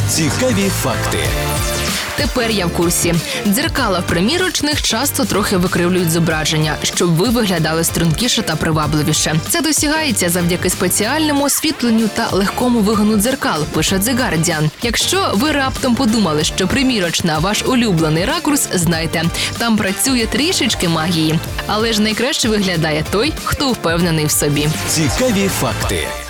Цікаві факти. Тепер я в курсі. Дзеркала в примірочних часто трохи викривлюють зображення, щоб ви виглядали стрункіше та привабливіше. Це досягається завдяки спеціальному освітленню та легкому вигону дзеркал, пише The Guardian. Якщо ви раптом подумали, що примірочна – ваш улюблений ракурс, знайте, там працює трішечки магії. Але ж найкраще виглядає той, хто впевнений в собі. Цікаві факти.